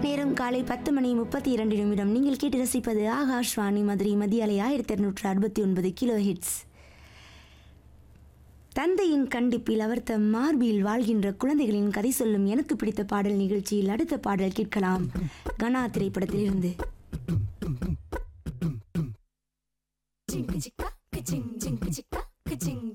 நேரம் காலை 10:32. நீங்கள் கேட்டு ரசிப்பது ஆகாஷ்வாணி மதுரை மத்திய அலை 1269 கிலோ ஹிட்ஸ். தந்தையின் கண்டிப்பில் அவர் தம் மார்பில் வாழ்கின்ற குழந்தைகளின் கதை சொல்லும் எனக்கு பிடித்த பாடல் நிகழ்ச்சியில் அடுத்த பாடல் கேட்கலாம். கனா திரைப்படத்தில் இருந்து. Ching ching ching ching ching ching